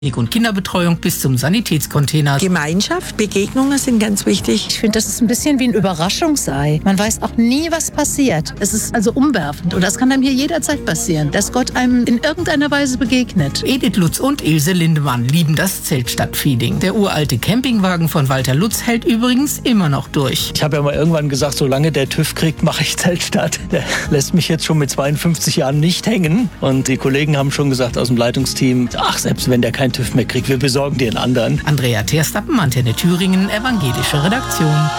und Kinderbetreuung bis zum Sanitätscontainer. Gemeinschaft, Begegnungen sind ganz wichtig. Ich finde, das ist ein bisschen wie ein Überraschungsei. Man weiß auch nie, was passiert. Es ist also umwerfend und das kann einem hier jederzeit passieren, dass Gott einem in irgendeiner Weise begegnet. Edith Lutz und Ilse Lindemann lieben das Zeltstadt-Feeling. Der uralte Campingwagen von Walter Lutz hält übrigens immer noch durch. Ich habe ja mal irgendwann gesagt, solange der TÜV kriegt, mache ich Zeltstadt. Der lässt mich jetzt schon mit 52 Jahren nicht hängen. Und die Kollegen haben schon gesagt aus dem Leitungsteam, ach, selbst wenn der keinen TÜV mehr kriegt, wir besorgen dir einen anderen. Andrea Terstappen, Antenne Thüringen, evangelische Redaktion.